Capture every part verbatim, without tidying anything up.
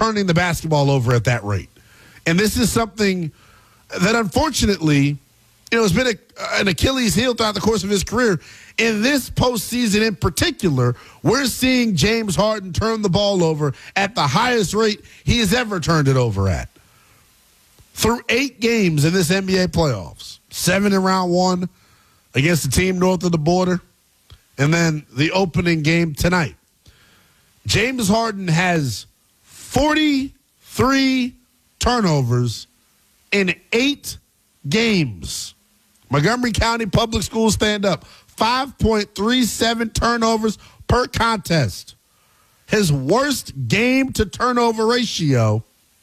turning the basketball over at that rate. And this is something that, unfortunately, you know, has been a, an Achilles heel throughout the course of his career. In this postseason in particular, we're seeing James Harden turn the ball over at the highest rate he has ever turned it over at. Through eight games in this N B A playoffs, seven in round one against the team north of the border, and then the opening game tonight. James Harden has forty-three turnovers in eight games. Montgomery County Public Schools stand up. five point three seven turnovers per contest. His worst game-to-turnover ratio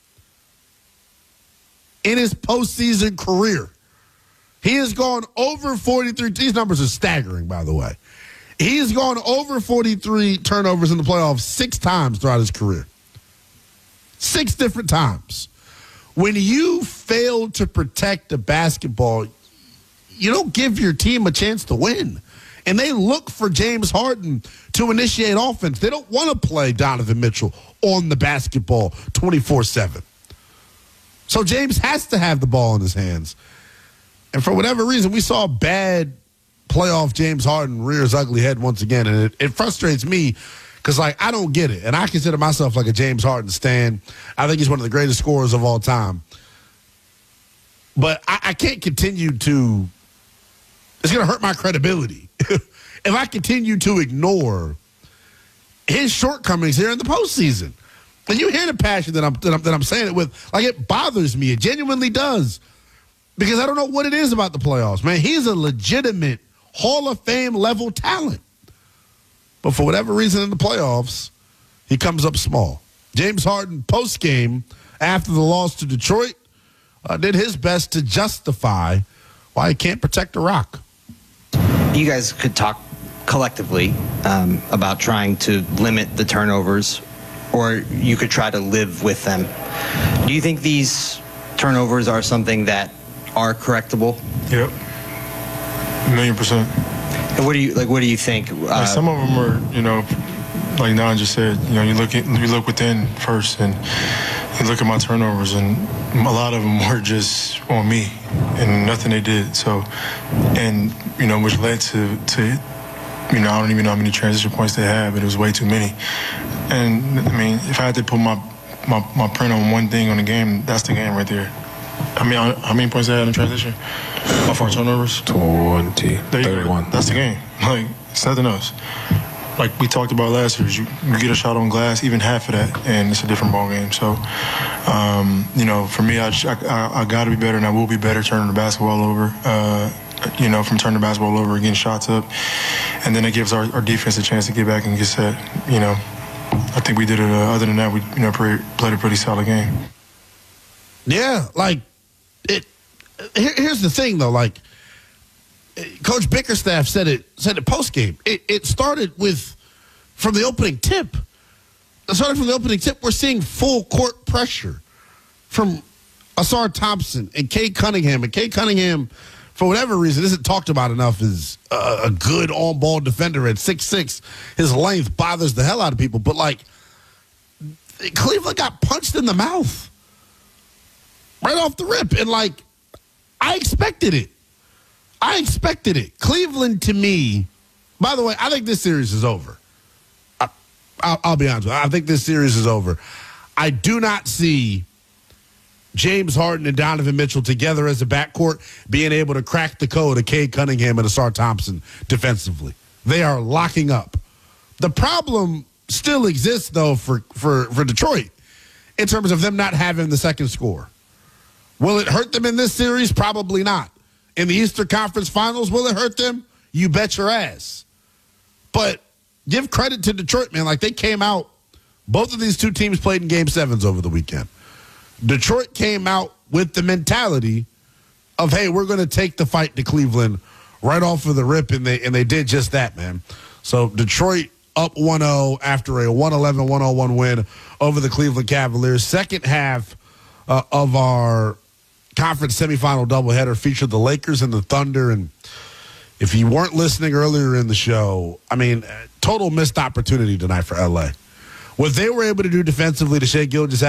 in his postseason career. He has gone over forty-three. These numbers are staggering, by the way. He has gone over forty-three turnovers in the playoffs six times throughout his career. Six different times. When you fail to protect the basketball, you don't give your team a chance to win. And they look for James Harden to initiate offense. They don't want to play Donovan Mitchell on the basketball twenty-four seven. So James has to have the ball in his hands. And for whatever reason, we saw bad playoff James Harden rear his ugly head once again. And it, it frustrates me because, like, I don't get it. And I consider myself like a James Harden stan. I think he's one of the greatest scorers of all time. But I, I can't continue to – it's going to hurt my credibility if I continue to ignore his shortcomings here in the postseason. And you hear the passion that I'm, that I'm that I'm saying it with. Like, it bothers me. It genuinely does. Because I don't know what it is about the playoffs, man. He's a legitimate Hall of Fame level talent. But for whatever reason in the playoffs, he comes up small. James Harden, post-game, after the loss to Detroit, uh, did his best to justify why he can't protect the rock. You guys could talk collectively um, about trying to limit the turnovers, or you could try to live with them. Do you think these turnovers are something that are correctable? Yep, a million percent. And what do you like? What do you think? Uh, like some of them are, you know, like Don just said. You know, you look at you look within first, and you look at my turnovers, and a lot of them were just on me, and nothing they did. So, and you know, which led to to, you know, I don't even know how many transition points they had, but it was way too many. And I mean, if I had to put my my, my print on one thing on the game, that's the game right there. I mean, how many points they had in transition? How far turnovers? twenty, thirty-one. That's the game. Like, it's nothing else. Like we talked about last year, you, you get a shot on glass, even half of that, and it's a different ball game. So, um, you know, for me, I, I, I got to be better, and I will be better turning the basketball over, uh, you know, from turning the basketball over, getting shots up. And then it gives our, our defense a chance to get back and get set, you know. I think we did it. Uh, other than that, we you know pre- played a pretty solid game. Yeah, like it. Here, here's the thing, though. Like Coach Bickerstaff said it said it post game. It, it started with from the opening tip. It started from the opening tip. We're seeing full court pressure from Ausar Thompson and Cade Cunningham. And Cade Cunningham, for whatever reason, isn't talked about enough as a, a good on-ball defender at six six. His length bothers the hell out of people. But, like, Cleveland got punched in the mouth right off the rip. And, like, I expected it. I expected it. Cleveland, to me, by the way, I think this series is over. I, I'll, I'll be honest with you. I think this series is over. I do not see James Harden and Donovan Mitchell together as a backcourt being able to crack the code of Cade Cunningham and Ausar Thompson defensively. They are locking up. The problem still exists, though, for, for, for Detroit in terms of them not having the second score. Will it hurt them in this series? Probably not. In the Eastern Conference Finals, will it hurt them? You bet your ass. But give credit to Detroit, man. Like, they came out. Both of these two teams played in Game Sevens over the weekend. Detroit came out with the mentality of, hey, we're going to take the fight to Cleveland right off of the rip, and they and they did just that, man. So Detroit up one oh after a one eleven one oh one win over the Cleveland Cavaliers. Second half uh, of our conference semifinal doubleheader featured the Lakers and the Thunder. And if you weren't listening earlier in the show, I mean, total missed opportunity tonight for L A. What they were able to do defensively to Shai Gilgeous